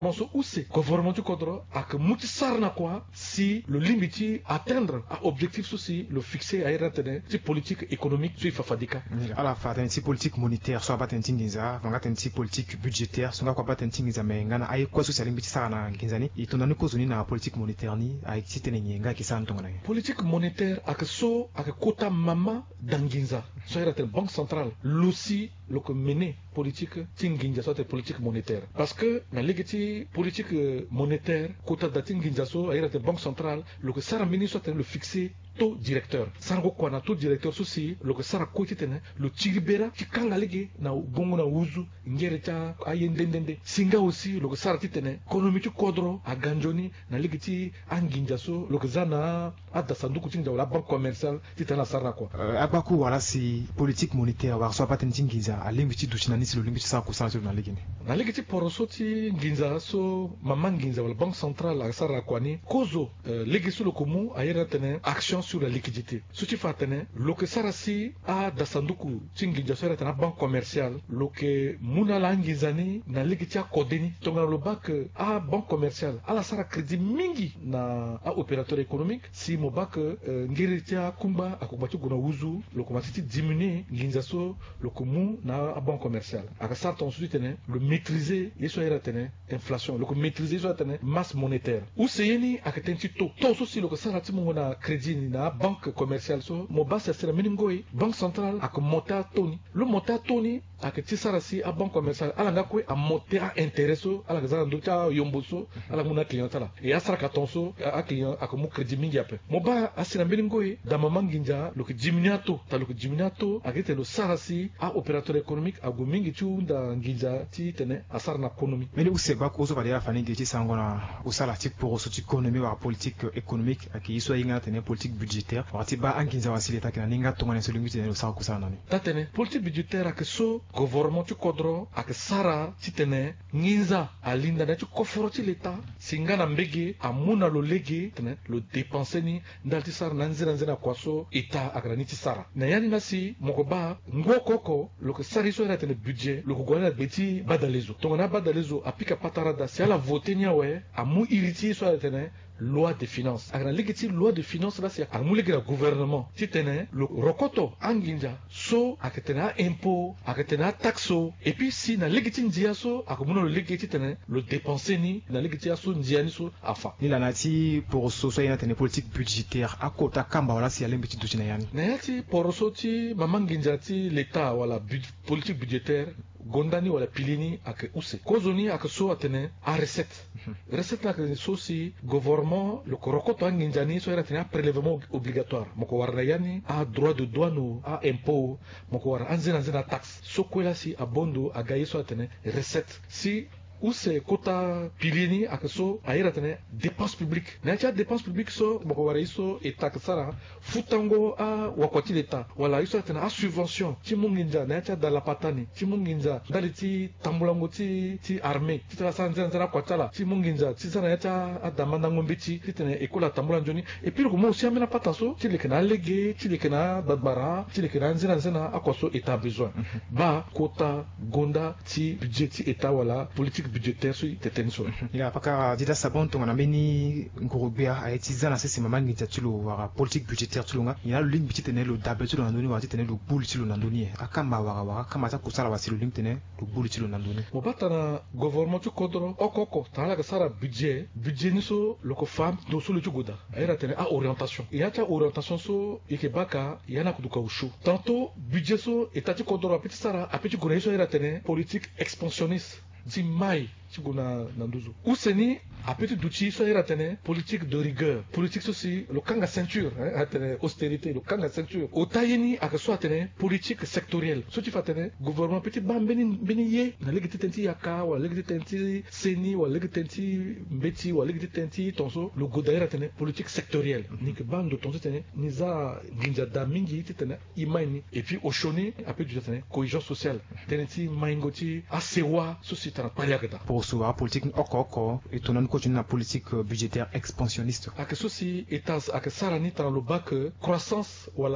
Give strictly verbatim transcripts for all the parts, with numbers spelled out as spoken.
Monso où c'est gouvernement du cadre à que mouti sarna quoi si le limite atteindre à objectif souci le fixer à retenir c'est politique économique sur fafadika. À la fin c'est politique monétaire soit pas tinginza vanga c'est politique budgétaire soit quoi pas tinginza mais ngana ay quoi social limite sarna nginzani et tonani ko zoni na politique monétaire ni ay titenenye nga ki san tongana. Politique monétaire à que so à que quota mama danginza soit retenir banque centrale l'aussi le que mener politique tinginza soit politique monétaire parce que na légiti politique monétaire, quota dating ginjaso, ailleurs la banque centrale, le que Sarah ministre soit le fixer taux directeur. Sargo quoi na taux directeur souci, le que Sarah côté tene, le tiribera, qui kanga lege na bongo na uzu, ngereta ayendendende. Singa aussi, le que Sarah titene, économique quadro à ganjoni, na legiti anginjaso, le que zana a da sanduku tinga la banque commerciale, titana sarna quoi. Abaku voilà c'est politique monétaire, war soit pas tinginza, à limite douchinani c'est le limite ça ko sur na legene. Na legiti porosoti ginza so mama nginza wala banque centrale a sarra kwani kozo uh, legisu lo komu ayera tene action sur la liquidité suti fatene lo que sarasi a da sanduku tinginja so tena banque commerciale lo que muna la ngizani na legiti a kodeni tonga lo bak a banque commerciale ala sara crédit mingi na a opérateur économique si mo bak uh, ngiritia kumba akubati guna uzu lo ko matiti diminuer nginza so lo komu na a banque commerciale aka sarton suti tene le maîtriser yeso ayera tene inflation le maîtriser soit une masse monétaire ou c'est yeni à que tenti taux taux aussi le que ça rati mon na crédit ni na banque commerciale so mo bas c'est la minimum goy banque centrale à que monter toni le monter toni à que tisa rasi à banque commerciale ala nga ko a monter à intérêt so ala ga ndo cha yomboso ala muna client la et asra ka tonso à client à que mo crédit mingi ape mo ba asira minimum goy da mama nginja le que diminuato ta le que diminuato à que te le sarasi à opérateur économique à go mingi tu da nginja ti tene asar na économie mais où c'est quoi cause va dire fani ngeti sangona usala tik pour so économie wa politique économique aki so yinga tene politique budgétaire wati ba anginza wasile takina ninga tongone so linguti ne sa ko sana ni tatene politique budgétaire ak so gouvernement tu kodro ak sara titene nginza alinda na tu koforoti l'état singa na mbege amuna lo lege tene lo dépenser ni ndalti sara nanzira nzira kwaso état agraniti sara na yani nasi mokoba ngokoko lo que sari so tene budget lo ko gona beti badalezo tongona badalezo apika patarada si ala voter ni ouais à mou irrité soit tene loi de finances agna legiti loi de finances là c'est à mou le gouvernement ti tene le rokoto anginja so aketena impôt aketena taxo et puis si na legiti ndia so akomuno le legiti tene le dépenser ni na legiti so ndia ni so afa ni la nati pour so so yana tene politique budgétaire akota kamba wala si alembi ti dutina yani na yati pour so ti mamanginja ti l'état wala bud, politique budgétaire gondani wala pilini ak use kozoni ak so atene a recette recette la que so si gouvernement le korokoto nginjani so era tene prélèvement obligatoire moko warna yani a droit de douane a impôt moko war anzina anzina taxe so kwela si abondo agayi so atene recette si ou c'est quota pilini ak so ayira tene dépense publique na cha dépense publique so moko wara iso etat sara futango a wakwati l'état wala iso tene a subvention ti munginja na cha dala patani ti munginja daliti tambulango ti ti armée ti tra sanza nzara kwatala ti munginja ti sana cha adamanda ngombe ti tene ekola tambulanjoni et puis ko mo aussi amena pataso ti lekena lege ti lekena badbara ti lekena nzira nzana akoso état besoin ba quota gonda ti budget ti état wala politique budgétaire sur tetenso il a pas qu'à dire ça bon ton ameni ngorobia a utilisé na sesi mama ngita tulo wara politique budgétaire tulunga il a le ligne petit tenel le double tulo nandoni wa tenel le boule tulo nandoni akamba wara wara kama ta kusala wa silo ligne tenel le boule tulo nandoni mo batana gouvernement tu kodro okoko tala ka sara budget budget ni so le ko fam do so le tugoda era tenel a orientation il y a ta orientation so yeke baka yana kuduka ushu tantôt budget so etati kodro petit sara a petit gona so era tenel politique expansionniste ti mai chiguna nanduzu useni apeti duchi so era tene politique de rigueur politique aussi le kanga ceinture hein atene austérité le kanga ceinture otayeni akaso atene politique sectorielle so ti fatene gouvernement petit bambeni beni ye na legiti tenti yaka wa legiti tenti seni wa legiti tenti mbeti wa legiti tenti tonso le godaira tene politique sectorielle ni ke bando tonso tene niza ginja da mingi tene imani et puis oshoni apeti du tene cohésion sociale tene ti maingoti asewa société na paliakata souvent politique okoko et tonan ko na politique budgétaire expansionniste ak sosi etas ak sarani tan lo bac croissance wala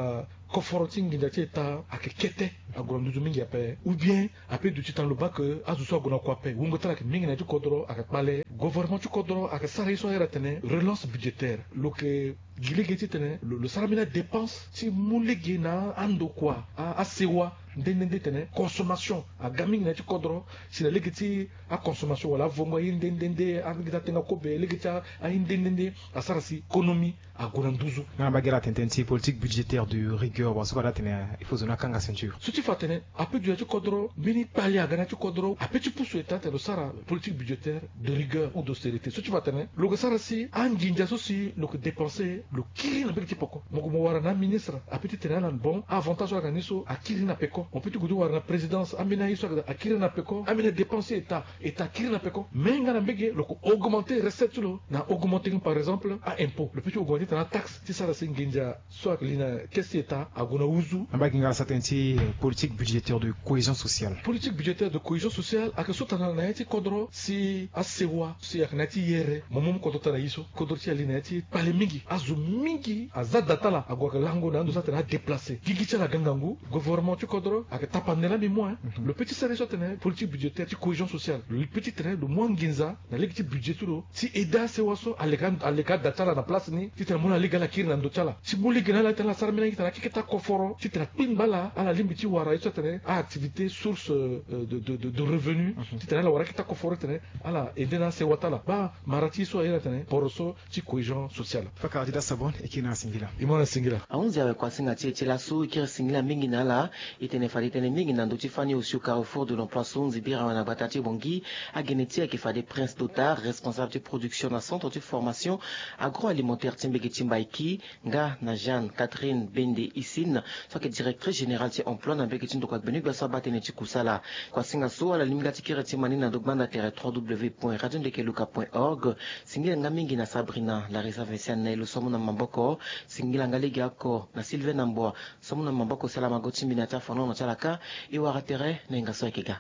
koforoti nginja ti eta ake kete agora nduzu mingi ape ou bien ape du titan lo bak azuso agona ko ape wongo tala ke mingi na ti kodro ake pale gouvernement ti kodro ake sara iso era tene relance budgétaire lo ke gilege ti tene le saramina dépense ti mulege na ando kwa a, a sewa ndende tene consommation a gaming na ti kodro si la lege ti a consommation wala vongo yi ndende a gita tenga kobe lege ti a ndende a sara si économie a gona nduzu na bagera tententi politique budgétaire de rigueur bon so tene il faut zona kanga ceinture so ti fa tene ape du ti kodro mini pali a gana ti kodro ape ti pusu eta te lo sara politique budgétaire de rigueur ou d'austérité so ti fa tene lo ke sara si a nginja so si lo ke dépenser lo kiri na bege ti poko mo mo wara na ministre ape ti tene lan bon avantage la ganiso a kiri na peko on peut te gudu wara na présidence amina iso a kiri na peko amina dépenser eta eta kiri na peko mais ngana bege lo ko augmenter recette lo na augmenter par exemple a impôt le petit augmenter na taxe ti sara si nginja so ak lina kesi eta agona uzu na bagera certainty politique budgétaire de cohésion sociale politique budgétaire de cohésion sociale ak so tana na ti kodro si asewa si ak na ti yere momom ko tana iso kodro ti alina ti pale mingi azu mingi azada tala agwa lango na ndo sa tana déplacer gigi ti la gangangu gouvernement ti kodro ak tapanela mi moi le petit sere so tana politique budgétaire ti cohésion sociale le petit tene le moins nginza na legi ti budget tulo si eda se waso alekan alekan datala na place ni ti tene mona liga la kiri na ndo tala si muli gina la tala sar mina kitana kiketa koforo ti tene pin bala ala limbi ti wara so tene a activité source de de de, de revenus ti tene la wara kita koforo tene ala edena se watala ba marati so era tene poroso ti cohésion sociale faka dida sabon ekina singila imona singila aunzi awe kwa singa ti ti la so ikira singila mingi na la itene fali tene mingi na ndo ti fani aussi au carrefour de l'emploi sonzi bira wana batati bongi a geneti a kifade Prince Total responsable de production na centre de formation agroalimentaire timbege timbaiki nga na Jeanne Catherine Bende Isine so ke directrice générale ti emploi na bege tindo kwa benu ba so batene ti kusala kwa singa so ala limga ti kira ti mani na dogmanda terre w w w point radio ndekeluka point org singila nga mingi na Sabrina la réserve Vinciane le somo na mamboko singila nga legi ako na Sylvain Namboa somo na mamboko sala magoti minata fono na talaka i wara terre na ngaso ekega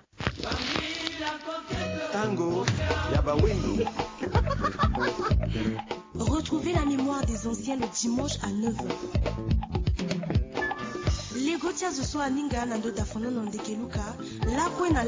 Tango Yabawindu. Retrouvez la mémoire des anciens le dimanche à neuf heures. Les Gautias de Soaninga Nando Dafono Nandekeluka, la